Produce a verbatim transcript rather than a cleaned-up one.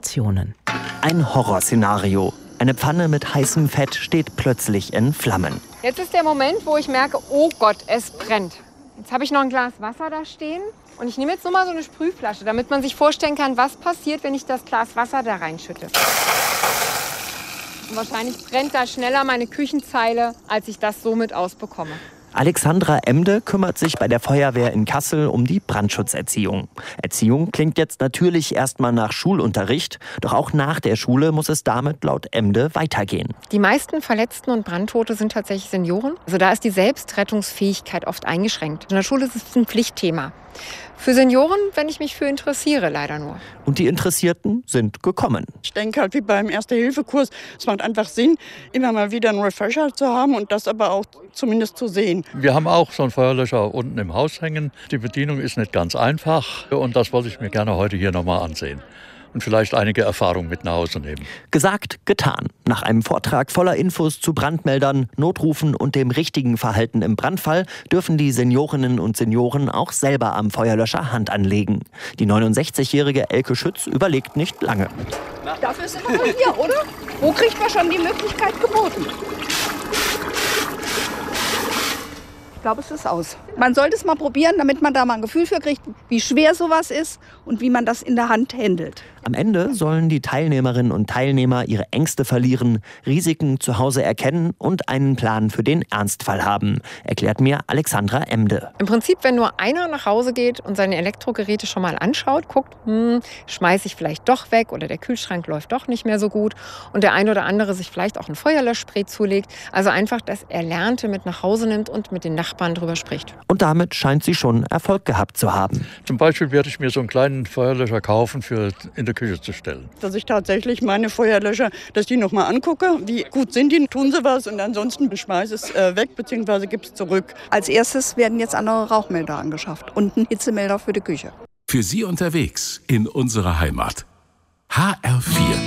Situationen. Ein Horrorszenario. Eine Pfanne mit heißem Fett steht plötzlich in Flammen. Jetzt ist der Moment, wo ich merke, oh Gott, es brennt. Jetzt habe ich noch ein Glas Wasser da stehen und ich nehme jetzt nur mal so eine Sprühflasche, damit man sich vorstellen kann, was passiert, wenn ich das Glas Wasser da reinschütte. Und wahrscheinlich brennt da schneller meine Küchenzeile, als ich das somit ausbekomme. Alexandra Emde kümmert sich bei der Feuerwehr in Kassel um die Brandschutzerziehung. Erziehung klingt jetzt natürlich erstmal nach Schulunterricht, doch auch nach der Schule muss es damit laut Emde weitergehen. Die meisten Verletzten und Brandtote sind tatsächlich Senioren. Also da ist die Selbstrettungsfähigkeit oft eingeschränkt. In der Schule ist es ein Pflichtthema. Für Senioren, wenn ich mich für interessiere, leider nur. Und die Interessierten sind gekommen. Ich denke halt wie beim Erste-Hilfe-Kurs, es macht einfach Sinn, immer mal wieder einen Refresher zu haben und das aber auch zumindest zu sehen. Wir haben auch so einen Feuerlöscher unten im Haus hängen. Die Bedienung ist nicht ganz einfach und das wollte ich mir gerne heute hier nochmal ansehen. Und vielleicht einige Erfahrungen mit nach Hause nehmen. Gesagt, getan. Nach einem Vortrag voller Infos zu Brandmeldern, Notrufen und dem richtigen Verhalten im Brandfall dürfen die Seniorinnen und Senioren auch selber am Feuerlöscher Hand anlegen. Die neunundsechzigjährige Elke Schütz überlegt nicht lange. Dafür sind wir hier, oder? Wo kriegt man schon die Möglichkeit geboten? Ich glaube, es ist aus. Man sollte es mal probieren, damit man da mal ein Gefühl für kriegt, wie schwer sowas ist und wie man das in der Hand handelt. Am Ende sollen die Teilnehmerinnen und Teilnehmer ihre Ängste verlieren, Risiken zu Hause erkennen und einen Plan für den Ernstfall haben, erklärt mir Alexandra Emde. Im Prinzip, wenn nur einer nach Hause geht und seine Elektrogeräte schon mal anschaut, guckt, hm, schmeiße ich vielleicht doch weg oder der Kühlschrank läuft doch nicht mehr so gut und der eine oder andere sich vielleicht auch ein Feuerlöschspray zulegt. Also einfach das Erlernte mit nach Hause nimmt und mit den Nachbarn drüber spricht. Und damit scheint sie schon Erfolg gehabt zu haben. Zum Beispiel werde ich mir so einen kleinen Feuerlöscher kaufen, für in der Küche zu stellen. Dass ich tatsächlich meine Feuerlöscher, dass ich die noch mal angucke, wie gut sind die, tun sie was und ansonsten beschmeiße es äh, weg bzw. gebe es zurück. Als erstes werden jetzt andere Rauchmelder angeschafft und ein Hitzemelder für die Küche. Für Sie unterwegs in unserer Heimat. H R vier